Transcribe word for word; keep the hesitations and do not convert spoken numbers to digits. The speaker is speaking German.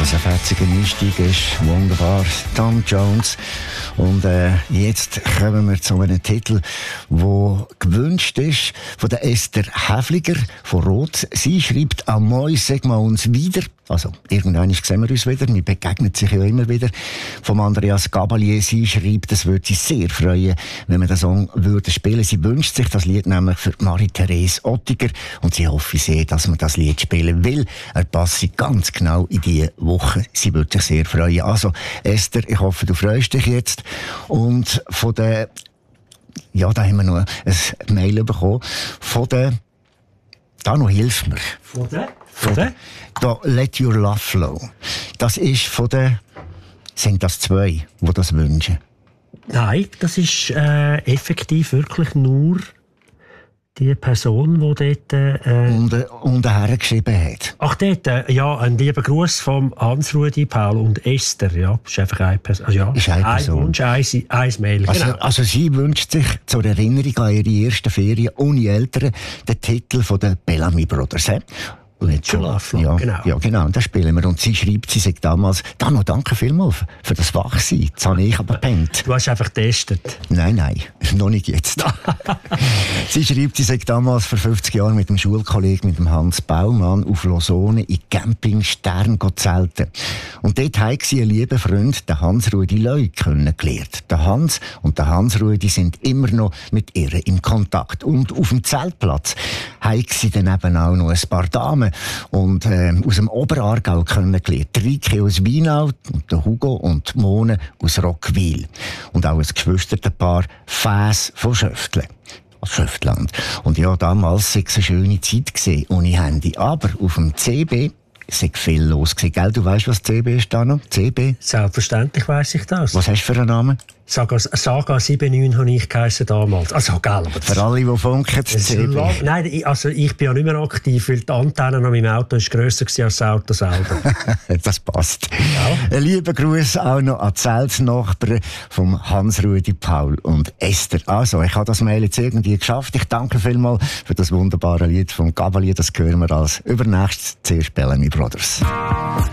was ein fetziger Einstieg ist. Wunderbar. Tom Jones. Und äh, jetzt kommen wir zu einem Titel, der gewünscht ist von der Esther Häfliger von Rot. Sie schreibt «Am Moi sehen wir uns wieder». Also, irgendwann sehen wir uns wieder. Wir begegnen sich ja immer wieder. Vom Andreas Gabalier. Sie schreibt, es würde sie sehr freuen, wenn wir den Song würde spielen. Sie wünscht sich das Lied nämlich für Marie-Therese Ottiger. Und sie hoffe sehr, dass man das Lied spielen will. Er passt ganz genau in diese Woche. Sie würde sich sehr freuen. Also, Esther, ich hoffe, du freust dich jetzt. Und von der, ja, da haben wir noch ein Mail bekommen. Von der, da noch hilf mir. Von der? Von der? Da, Let Your Love Flow. Das ist von der, sind das zwei, die das wünschen? Nein, das ist äh, effektiv wirklich nur die Person, die dort... Äh, und, und hergeschrieben hat. Ach, dort, äh, ja, ein lieber Gruß von Hans-Rudi, Paul und Esther. Ja, ist einfach eine Person. Also, ja, ist eine Person. Ein Wunsch, ein, ein Mail. Also, genau. also sie wünscht sich zur Erinnerung an ihre ersten Ferien ohne Eltern den Titel von den Bellamy Brothers. He? Let Your Love Flow. Ja, genau. Ja, genau. Und das spielen wir. Und sie schreibt, sie sagt damals, Dano, danke vielmals für das Wachsein. Das habe ich aber gepennt. Du hast einfach getestet. Nein, nein. Noch nicht jetzt. Sie schreibt, sie sagt damals vor fünfzig Jahren mit dem Schulkollegen, mit dem Hans Baumann, auf Lausanne in Camping Stern zelten. Und dort haben sie einen lieben Freund, den Hans-Rudi Leu, kennengelernt. Der Hans und der Hans-Rudi sind immer noch mit ihr in Kontakt. Und auf dem Zeltplatz haben sie dann eben auch noch ein paar Damen und äh, aus dem Oberaargau kennengelernt. Rike aus Wienau, und der Hugo und die Mone aus Rockwil. Und auch ein Geschwisterpaar Fäs von Schöftle. Schöftland. Und ja, damals war es eine schöne Zeit gewesen, ohne Handy. Aber auf dem C B es war viel los gewesen, gell? Du weißt, was C B ist, Dano? C B? Selbstverständlich weiss ich das. Was hast du für einen Namen? Saga, Saga sieben neun habe ich geheissen damals. Also, gell, aber für alle, die funken, C B. Lang, nein, ich, also ich bin ja nicht mehr aktiv, weil die Antenne an meinem Auto ist grösser als das Auto selber. Das passt. Ja. Ein lieber Gruß auch noch an die Zeltsnachbarn von Hans-Rudi, Paul und Esther. Also, ich habe das Mail jetzt irgendwie geschafft. Ich danke vielmals für das wunderbare Lied von Gabalier. Das hören wir als übernächstes zuerst Bellamy Brothers.